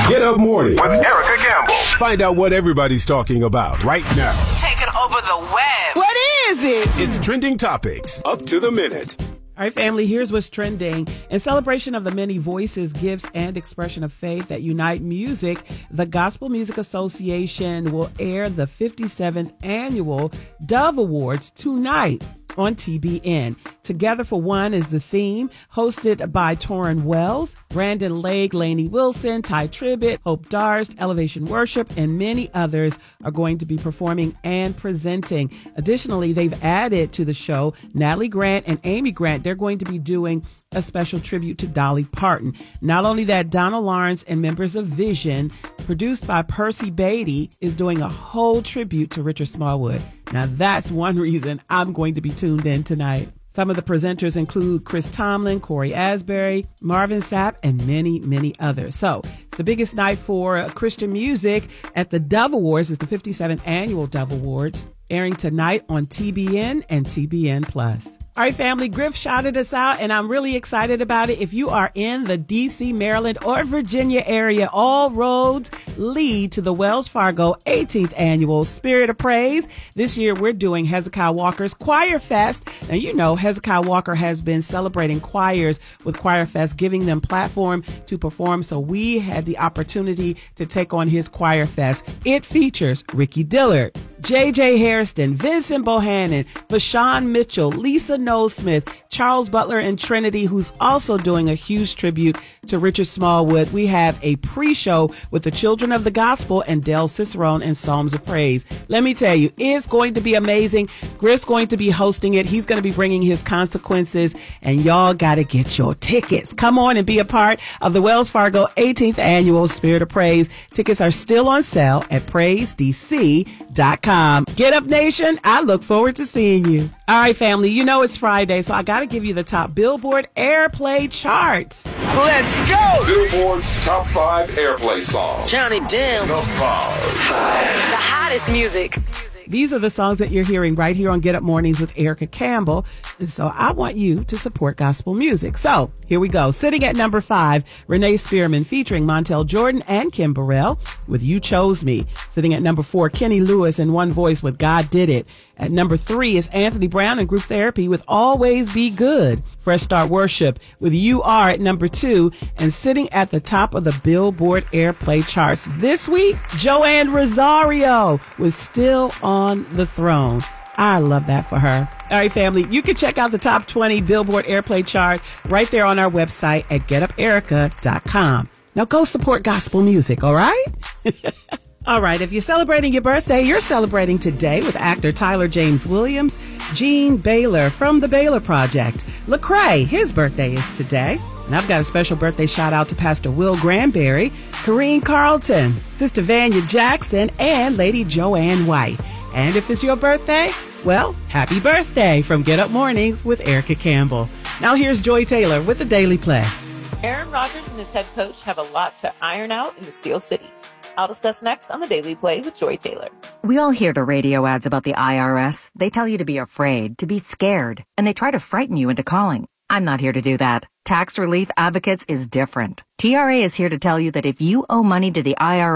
Get Up Mornings with Erica Campbell. Find out what everybody's talking about right now. Taking over the web. What is it? It's Trending Topics, up to the minute. All right, family, here's what's trending. In celebration of the many voices, gifts, and expression of faith that unite music, the Gospel Music Association will air the 57th annual Dove Awards tonight on TBN. Together for One is the theme, hosted by Torrin Wells, Brandon Lake, Lainey Wilson, Ty Tribbett, Hope Darst, Elevation Worship, and many others are going to be performing and presenting. Additionally, they've added to the show Natalie Grant and Amy Grant. They're going to be doing a special tribute to Dolly Parton. Not only that, Donald Lawrence and members of Vision, produced by Percy Beatty, is doing a whole tribute to Richard Smallwood. Now that's one reason I'm going to be tuned in tonight. Some of the presenters include Chris Tomlin, Corey Asbury, Marvin Sapp, and many, many others. So it's the biggest night for Christian music at the Dove Awards. It's the 57th annual Dove Awards, airing tonight on TBN and TBN Plus. All right, family, Griff shouted us out, and I'm really excited about it. If you are in the D.C., Maryland, or Virginia area, all roads lead to the Wells Fargo 18th Annual Spirit of Praise. This year, we're doing Hezekiah Walker's Choir Fest. Now, you know, Hezekiah Walker has been celebrating choirs with Choir Fest, giving them platform to perform. So we had the opportunity to take on his Choir Fest. It features Ricky Dillard, J.J. Hairston, Vincent Bohannon, Vashawn Mitchell, Lisa Noel-Smith, Charles Butler, and Trinity, who's also doing a huge tribute to Richard Smallwood. We have a pre-show with the Children of the Gospel and Del Cicerone and Psalms of Praise. Let me tell you, it's going to be amazing. Griff's going to be hosting it. He's going to be bringing his consequences, and y'all got to get your tickets. Come on and be a part of the Wells Fargo 18th Annual Spirit of Praise. Tickets are still on sale at PraiseDC.com. Get Up Nation, I look forward to seeing you. All right, family, you know it's Friday, so I got to give you the top Billboard Airplay charts. Let's go! Billboard's top 5 airplay songs. Johnny Depp. The 5. The hottest music. These are the songs that you're hearing right here on Get Up Mornings with Erica Campbell. And so I want you to support gospel music. So here we go. Sitting at number 5, Renee Spearman featuring Montel Jordan and Kim Burrell with You Chose Me. Sitting at number 4, Kenny Lewis and One Voice with God Did It. At number 3 is Anthony Brown and Group Therapy with Always Be Good. Fresh Start Worship with You Are at number 2. And sitting at the top of the Billboard Airplay charts this week, Joanne Rosario with Still on the Throne. I love that for her. All right, family, you can check out the top 20 Billboard Airplay chart right there on our website at getuperica.com. Now go support gospel music, all right? All right, if you're celebrating your birthday, you're celebrating today with actor Tyler James Williams, Gene Baylor from The Baylor Project. Lecrae, his birthday is today. And I've got a special birthday shout out to Pastor Will Granberry, Corrine Carlton, Sister Vanya Jackson, and Lady Joanne White. And if it's your birthday, well, happy birthday from Get Up Mornings with Erica Campbell. Now here's Joy Taylor with the Daily Play. Aaron Rodgers and his head coach have a lot to iron out in the Steel City. I'll discuss next on the Daily Play with Joy Taylor. We all hear the radio ads about the IRS. They tell you to be afraid, to be scared, and they try to frighten you into calling. I'm not here to do that. Tax Relief Advocates is different. TRA is here to tell you that if you owe money to the IRS,